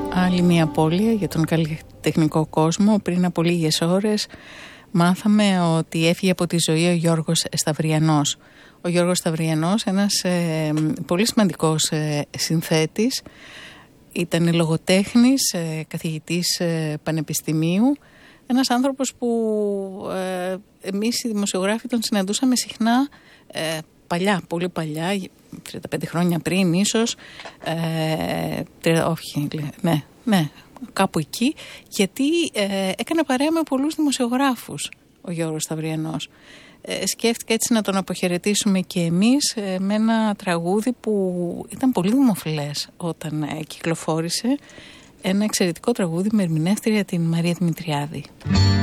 Άλλη μια απώλεια για τον καλλιτεχνικό κόσμο. Πριν από λίγες ώρες μάθαμε ότι έφυγε από τη ζωή ο Γιώργος Σταυριανός. Ο Γιώργος Σταυριανός, ένας πολύ σημαντικός συνθέτης, ήταν λογοτέχνης, καθηγητής πανεπιστημίου, ένας άνθρωπος που εμείς οι δημοσιογράφοι τον συναντούσαμε συχνά παλιά, πολύ παλιά, 35 χρόνια πριν ίσως, όχι, ναι, κάπου εκεί, γιατί έκανε παρέα με πολλούς δημοσιογράφους ο Γιώργος Σταυριανός. Σκέφτηκα έτσι να τον αποχαιρετήσουμε και εμείς με ένα τραγούδι που ήταν πολύ δημοφιλές όταν κυκλοφόρησε, ένα εξαιρετικό τραγούδι με ερμηνεύτρια την Μαρία Δημητριάδη.